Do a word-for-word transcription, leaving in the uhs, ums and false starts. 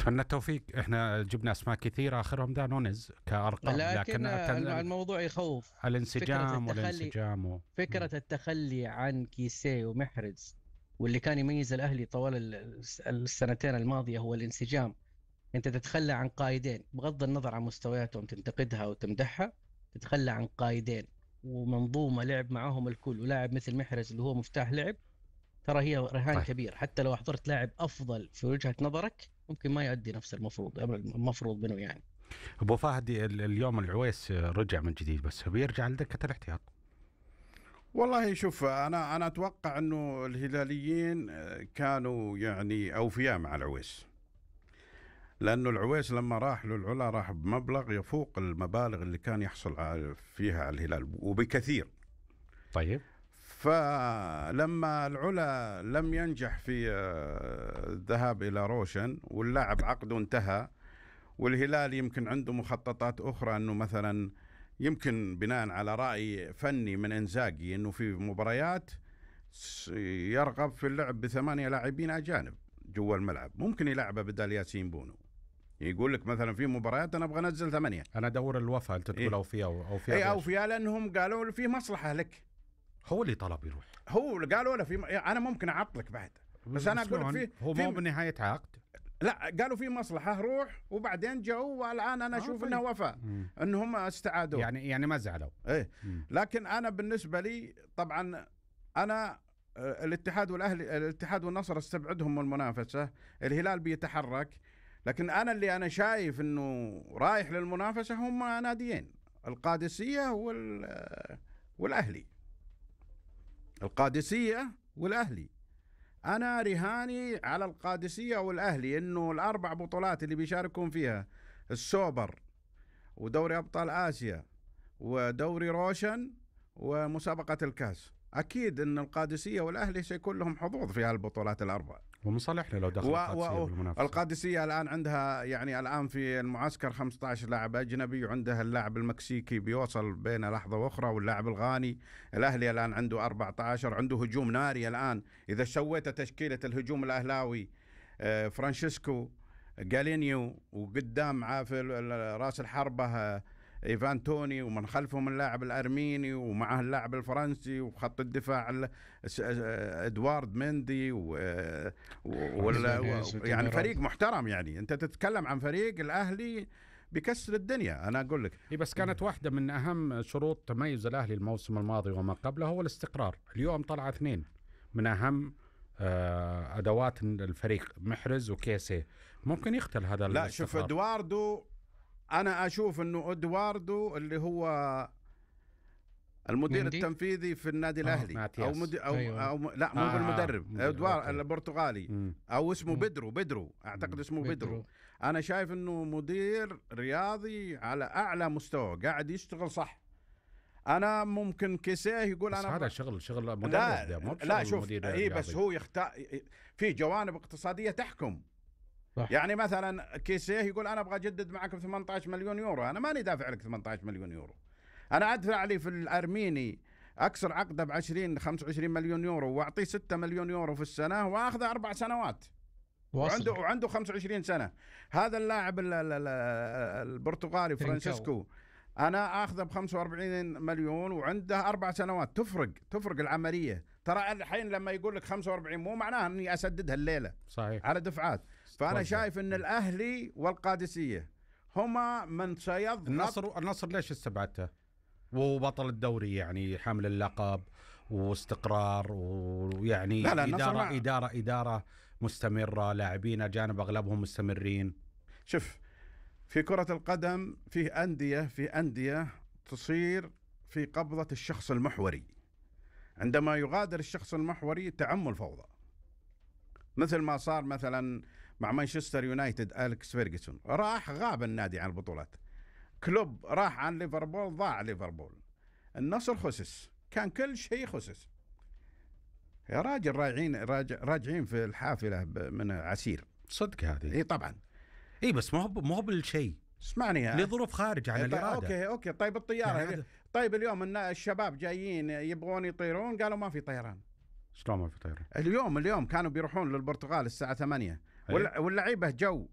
اتمنى التوفيق. احنا جبنا اسماء كثيره اخرهم دانونز كارقام، لكن لكن أتن... الموضوع يخوف. فكرة الانسجام التخلي والانسجام و... فكرة التخلي عن كيسيه ومحرز، واللي كان يميز الأهلي طوال ال- السنتين الماضية هو الانسجام. أنت تتخلى عن قائدين، بغض النظر عن مستوياتهم تنتقدها وتمدحها، تتخلى عن قائدين ومنظومة لعب معاهم الكل، ولاعب مثل محرز اللي هو مفتاح لعب، ترى هي رهان طيب. كبير. حتى لو احضرت لاعب أفضل في وجهة نظرك ممكن ما يؤدي نفس المفروض المفروض منه يعني. ابو فهد، ال- اليوم العويس رجع من جديد، بس بيرجع لدكه الاحتياط. والله شوف، انا انا اتوقع انه الهلاليين كانوا يعني اوفياء مع العويس، لانه العويس لما راح للعلا راح بمبلغ يفوق المبالغ اللي كان يحصل على- فيها على الهلال وبكثير. طيب. فلما العلا لم ينجح في آه، الذهاب الى روشن واللاعب عقده انتهى، والهلال يمكن عنده مخططات اخرى، انه مثلا يمكن بناء على رأي فني من انزاجي انه في مباريات يرغب في اللعب بثمانية لاعبين اجانب جوا الملعب، ممكن يلعبه بدل ياسين بونو. يقول لك مثلا في مباريات انا ابغى انزل ثمانية. انا ادور الوفاء، انت تقول إيه؟ اوفياء اوفياء اي اوفياء، لانهم قالوا في مصلحة لك. هو اللي طلب يروح. هو قالوا له في م... انا ممكن اعطلك بعد، بس انا اقول لك في هو في مو بنهايه عقد. لا، قالوا في مصلحة روح، وبعدين جاءوا والان انا اشوف آه انه طيب. وفاء، مم. انهم استعادوا يعني يعني ما زعلوا. ايه. مم. لكن انا بالنسبة لي طبعا انا آه، الاتحاد والاهلي، الاتحاد والنصر استبعدهم من المنافسة، الهلال بيتحرك، لكن انا اللي انا شايف انه رايح للمنافسة هم ناديين، القادسية وال آه، والاهلي. القادسية والاهلي، أنا رهاني على القادسية والأهلي، إنه الأربع بطولات اللي بيشاركون فيها، السوبر ودوري أبطال آسيا ودوري روشن ومسابقة الكاس، أكيد إن القادسية والأهلي سيكون لهم حظوظ في هالبطولات الأربع. ومصالحنا لو دخل و... القادسية و... بالمنافسة. القادسية الآن عندها يعني الآن في المعسكر خمسة عشر لاعب أجنبي، وعندها اللاعب المكسيكي بيوصل بين لحظة وأخرى، واللاعب الغاني. الأهلي الآن عنده أربعة عشر، عنده هجوم ناري الآن. إذا سويت تشكيلة الهجوم الأهلاوي، آه، فرانشيسكو، جالينيو، وقدام معاه في راس الحربة آه، إيفان توني، ومن خلفهم اللاعب الأرميني، ومعه اللاعب الفرنسي، وخط الدفاع ال- س- إدوارد مندي و... ولا يعني فريق محترم. يعني أنت تتكلم عن فريق الأهلي بكسر الدنيا، أنا أقول لك. إيه بس كانت واحدة من أهم شروط تميز الأهلي الموسم الماضي وما قبله هو الاستقرار. اليوم طلع اثنين من أهم آه، أدوات الفريق، محرز وكيسي. ممكن يختل هذا لا شوف، الاستقرار. إدواردو، أنا أشوف أنه إدواردو اللي هو المدير مندي؟ التنفيذي في النادي الأهلي، ماتياس. أو, مدي أو, أيوة. أو لا مو آه، بالمدرب، مدير. إدوار أوكي. البرتغالي، مم. أو اسمه مم. بدرو بدرو أعتقد اسمه بدرو. بدرو. أنا شايف أنه مدير رياضي على أعلى مستوى، قاعد يشتغل صح. أنا ممكن كيسيه يقول بس أنا هذا ب... شغل شغل مدرب، لا ده مو لا بشغل شوف، مدير إيه بس رياضي. هو يختار في جوانب اقتصادية تحكم. صح. يعني مثلا كيسيه يقول أنا أبغى أجدد معك ب ثمانية عشر مليون يورو، أنا ماني دافع لك ثمانية عشر مليون يورو، أنا أدفع لي في الأرميني أكسر عقده بعشرين خمسة وعشرين مليون يورو، وأعطيه ستة مليون يورو في السنة، وأخذه أربع سنوات، وعنده وعنده خمسة وعشرين سنة. هذا اللاعب ال- ال- ال- البرتغالي فرانشيسكو أنا أخذه ب خمسة وأربعين مليون وعنده أربع سنوات. تفرق تفرق العملية. ترى الحين لما يقول لك خمسة وأربعين مو معناه أني أسددها الليلة صحيح. على دفعات. فأنا توزع. شايف أن الأهلي والقادسية هما من سيضغط. النصر النصر ليش استبعدته؟ وبطل الدوري يعني، حامل اللقب واستقرار، ويعني لا لا، النصر إدارة مع- إدارة إدارة مستمرة، لاعبين أجانب أغلبهم مستمرين. شوف، في كرة القدم فيه أندية في أندية تصير في قبضة الشخص المحوري، عندما يغادر الشخص المحوري تعم الفوضى، مثل ما صار مثلا مع مانشستر يونايتد. أليكس فيرغسون راح غاب النادي عن البطولات، كلوب راح عن ليفربول ضاع ليفربول، النصر خسس، كان كل شيء خسس يا راجل. راجعين راجع راجعين في الحافلة من عسير. صدق هذه؟ اي طبعا. اي بس ما هو مو هو بالشيء، اسمعني يا لظروف خارج عن طيب الإرادة. اوكي اوكي طيب الطياره يعني هذا- طيب اليوم ان الشباب جايين يبغون يطيرون، قالوا ما في طيران. شلون ما في طيران؟ اليوم اليوم كانوا بيروحون للبرتغال الساعه ثمانية، أيه. واللعيبه جو